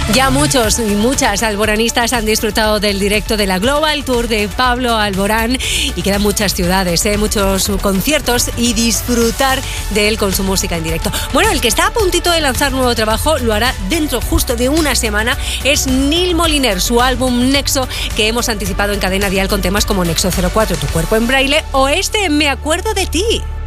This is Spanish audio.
Ya muchos y muchas alboranistas han disfrutado del directo de la Global Tour de Pablo Alborán y quedan muchas ciudades, muchos conciertos y disfrutar de él con su música en directo. Bueno, el que está a puntito de lanzar nuevo trabajo lo hará dentro justo de una semana es Neil Moliner, su álbum Nexo, que hemos anticipado en Cadena Dial con temas como Nexo 04, Tu cuerpo en braille o Me acuerdo de ti.